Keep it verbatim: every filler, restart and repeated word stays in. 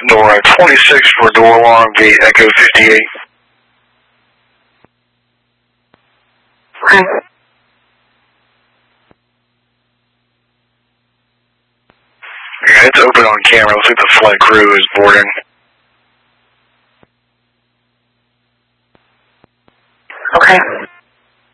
Nora twenty-six for door alarm, gate Echo fifty-eight. Okay. Yeah, it's open on camera. Looks like the flight crew is boarding. Okay.